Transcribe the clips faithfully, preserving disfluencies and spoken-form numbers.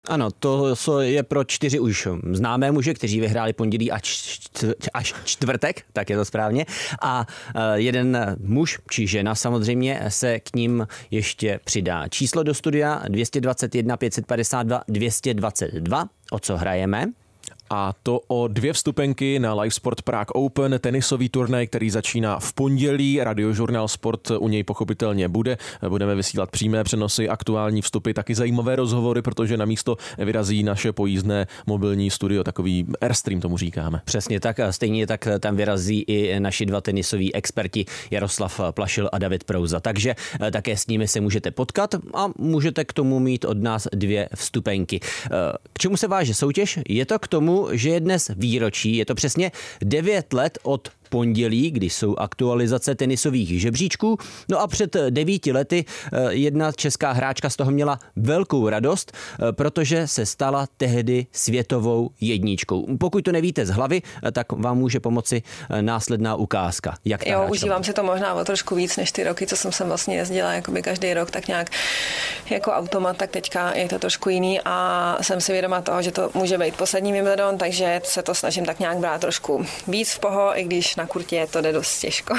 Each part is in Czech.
Ano, to je pro čtyři už známé muže, kteří vyhráli pondělí až, až čtvrtek, tak je to správně. A jeden muž, či žena samozřejmě, se k ním ještě přidá. Číslo do studia dvě stě dvacet jedna pět set padesát dva dvě stě dvacet dva. O co hrajeme? A to o dvě vstupenky na Live Sport Prague Open, tenisový turnaj, který začíná v pondělí. Radiožurnál Sport u něj pochopitelně bude. Budeme vysílat přímé přenosy, aktuální vstupy, taky zajímavé rozhovory, protože na místo vyrazí naše pojízdné mobilní studio, takový Airstream tomu říkáme. Přesně tak, stejně tak tam vyrazí i naši dva tenisoví experti Jaroslav Plašil a David Prouza. Takže také s nimi se můžete potkat a můžete k tomu mít od nás dvě vstupenky. K čemu se váže soutěž? Je to k tomu, že je dnes výročí, je to přesně devět let od pondělí, kdy jsou aktualizace tenisových žebříčků. No a před devíti lety jedna česká hráčka z toho měla velkou radost, protože se stala tehdy světovou jedničkou. Pokud to nevíte z hlavy, tak vám může pomoci následná ukázka. Jak ta jo, užívám si to možná o trošku víc než ty roky, co jsem sem vlastně jezdila jakoby každý rok, tak nějak jako automat, tak teďka je to trošku jiný a jsem si vědoma toho, že to může být poslední Wimbledon, takže se to snažím tak nějak brát trošku víc v poho, i když na kurtě to jde dost těžko.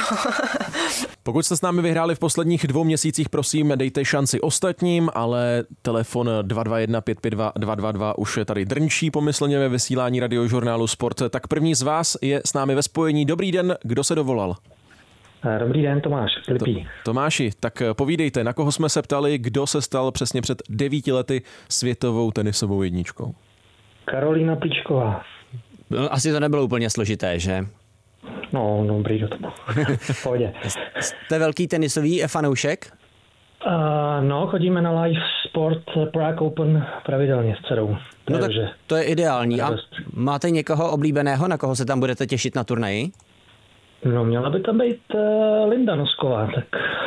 Pokud jste s námi vyhráli v posledních dvou měsících, prosím, dejte šanci ostatním, ale telefon dva dva jedna pět pět dva dva dva dva už je tady drnčí pomyslně ve vysílání Radiožurnálu Sport. Tak první z vás je s námi ve spojení. Dobrý den, kdo se dovolal? Dobrý den, Tomáš, Filipí. Tomáši, tak povídejte, na koho jsme se ptali, kdo se stal přesně před devíti lety světovou tenisovou jedničkou? Karolína Plíšková. Asi to nebylo úplně složité, že? No, dobrý do toho. V pohodě. Jste velký tenisový fanoušek? Uh, no, chodíme na Live Sport Prague Open pravidelně s dcerou. No tak to je ideální. A máte někoho oblíbeného, na koho se tam budete těšit na turnaji? No, měla by tam být uh, Linda Nosková, tak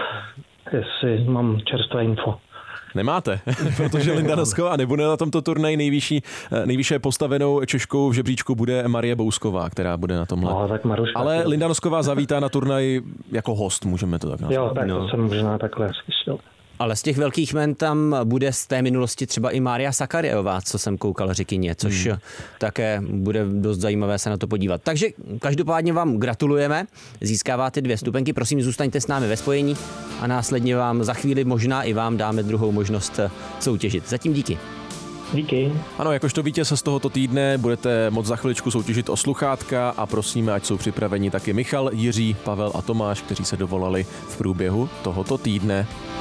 jestli mám čerstvé info. Nemáte, protože Linda Nosková nebude na tomto turnaji, nejvyšší, nejvyšší postavenou Češkou v žebříčku bude Marie Bousková, která bude na tomhle. No, tak Maruška. Ale Linda Nosková zavítá na turnaj jako host, můžeme to tak nazvat. Jo, tak no. to jsem možná takhle slyšel. Ale z těch velkých jmen tam bude z té minulosti třeba i Mária Sakarjevová, co jsem koukal řekyně, což hmm. také bude dost zajímavé se na to podívat. Takže každopádně vám gratulujeme, získáváte dvě vstupenky, prosím zůstaňte s námi ve spojení a následně vám za chvíli možná i vám dáme druhou možnost soutěžit. Zatím díky. Díky. Ano, jakožto vítěz z tohoto týdne budete moct za chviličku soutěžit o sluchátka a prosíme, ať jsou připraveni taky Michal, Jiří, Pavel a Tomáš, kteří se dovolali v průběhu tohoto týdne.